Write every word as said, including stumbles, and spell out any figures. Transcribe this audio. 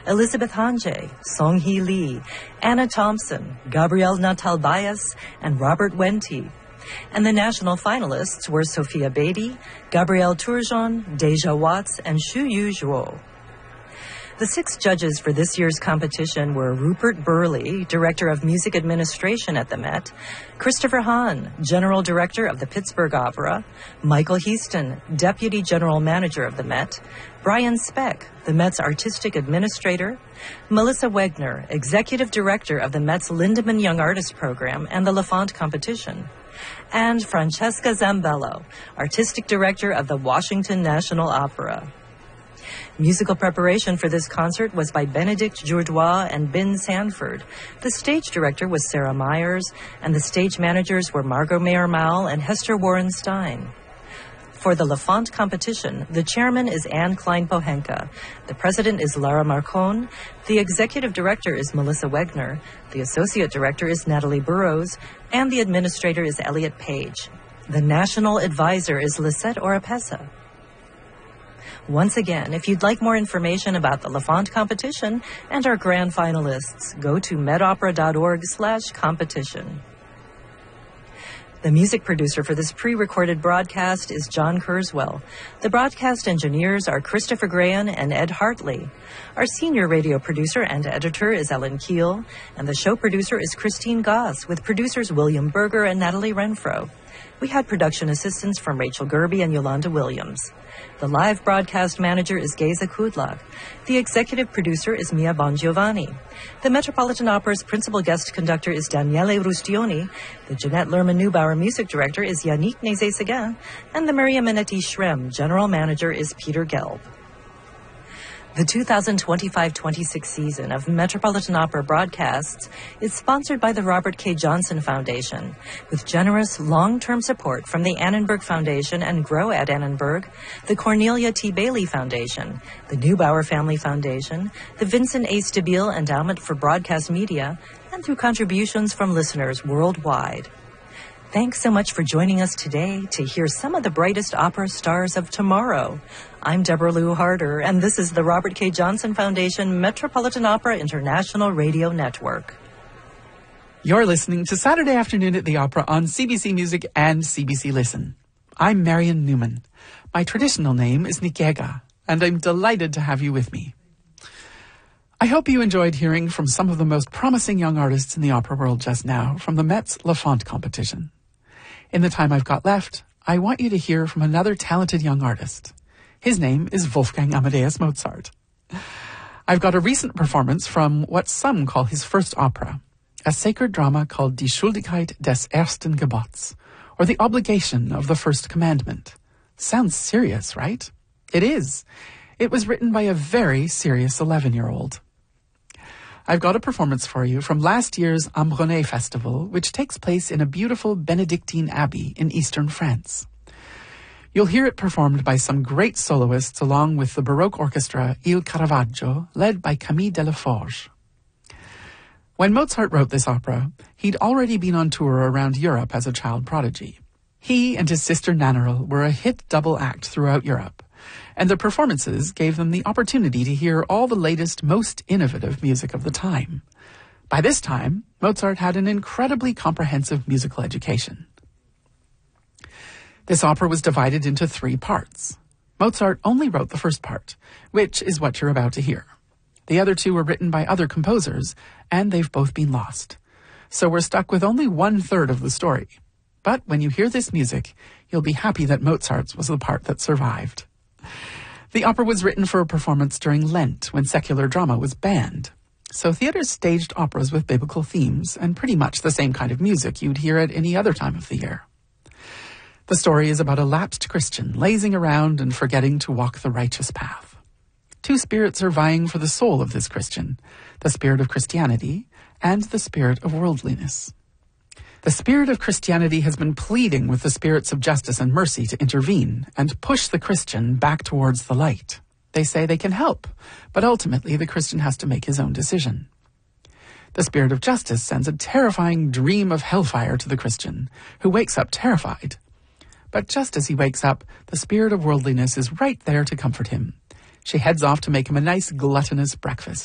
Elizabeth Hanjay, Song Hee Lee, Anna Thompson, Gabrielle Natal Bayas, and Robert Wente. And the national finalists were Sophia Beatty, Gabrielle Turgeon, Deja Watts, and Xu Yu Zhuo. The six judges for this year's competition were Rupert Burley, Director of Music Administration at the Met, Christopher Hahn, General Director of the Pittsburgh Opera, Michael Heaston, Deputy General Manager of the Met, Brian Speck, the Met's Artistic Administrator, Melissa Wegner, Executive Director of the Met's Lindemann Young Artist Program and the LaFont Competition, and Francesca Zambello, Artistic Director of the Washington National Opera. Musical preparation for this concert was by Benedict Jourdois and Ben Sanford. The stage director was Sarah Myers, and the stage managers were Margot Mayer-Mowell and Hester Warren Stein. For the LaFont competition, the chairman is Anne Klein-Pohenka, the president is Lara Marcon, the executive director is Melissa Wegner, the associate director is Natalie Burrows, and the administrator is Elliot Page. The national advisor is Lisette Oropesa. Once again, if you'd like more information about the LaFont competition and our grand finalists, go to medopera.org slash competition. The music producer for this pre-recorded broadcast is John Kurzweil. The broadcast engineers are Christopher Graham and Ed Hartley. Our senior radio producer and editor is Ellen Keel, and the show producer is Christine Goss, with producers William Berger and Natalie Renfro. We had production assistance from Rachel Gerby and Yolanda Williams. The live broadcast manager is Geza Kudlak. The executive producer is Mia Bongiovanni. The Metropolitan Opera's principal guest conductor is Daniele Rustioni. The Jeanette Lerman-Neubauer music director is Yannick Nézet-Séguin. And the Maria Minetti Schrem general manager is Peter Gelb. The two thousand twenty-five twenty-six season of Metropolitan Opera broadcasts is sponsored by the Robert K. Johnson Foundation, with generous long-term support from the Annenberg Foundation and Grow at Annenberg, the Cornelia T. Bailey Foundation, the Neubauer Family Foundation, the Vincent A. Stabile Endowment for Broadcast Media, and through contributions from listeners worldwide. Thanks so much for joining us today to hear some of the brightest opera stars of tomorrow. I'm Deborah Lou Harder, and this is the Robert K. Johnson Foundation Metropolitan Opera International Radio Network. You're listening to Saturday Afternoon at the Opera on C B C Music and C B C Listen. I'm Marion Newman. My traditional name is Nikega, and I'm delighted to have you with me. I hope you enjoyed hearing from some of the most promising young artists in the opera world just now from the Met's LaFont competition. In the time I've got left, I want you to hear from another talented young artist. His name is Wolfgang Amadeus Mozart. I've got a recent performance from what some call his first opera, a sacred drama called Die Schuldigkeit des ersten Gebots, or the obligation of the first commandment. Sounds serious, right? It is. It was written by a very serious eleven-year-old. I've got a performance for you from last year's Ambronay Festival, which takes place in a beautiful Benedictine abbey in eastern France. You'll hear it performed by some great soloists along with the Baroque orchestra Il Caravaggio, led by Camille Delaforge. When Mozart wrote this opera, he'd already been on tour around Europe as a child prodigy. He and his sister Nannerl were a hit double act throughout Europe, and their performances gave them the opportunity to hear all the latest, most innovative music of the time. By this time, Mozart had an incredibly comprehensive musical education. This opera was divided into three parts. Mozart only wrote the first part, which is what you're about to hear. The other two were written by other composers, and they've both been lost. So we're stuck with only one-third of the story. But when you hear this music, you'll be happy that Mozart's was the part that survived. The opera was written for a performance during Lent, when secular drama was banned. So theaters staged operas with biblical themes and pretty much the same kind of music you'd hear at any other time of the year. The story is about a lapsed Christian lazing around and forgetting to walk the righteous path. Two spirits are vying for the soul of this Christian, the spirit of Christianity and the spirit of worldliness. The spirit of Christianity has been pleading with the spirits of justice and mercy to intervene and push the Christian back towards the light. They say they can help, but ultimately the Christian has to make his own decision. The spirit of justice sends a terrifying dream of hellfire to the Christian, who wakes up terrified. But just as he wakes up, the spirit of worldliness is right there to comfort him. She heads off to make him a nice gluttonous breakfast.